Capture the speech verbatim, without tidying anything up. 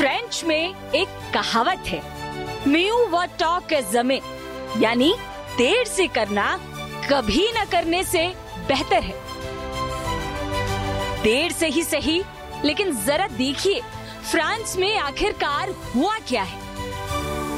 French में एक कहावत है, मियू व टॉक जमे, यानी देर से करना कभी न करने से बेहतर है। देर से ही सही, लेकिन जरा देखिए फ्रांस में आखिरकार हुआ क्या है।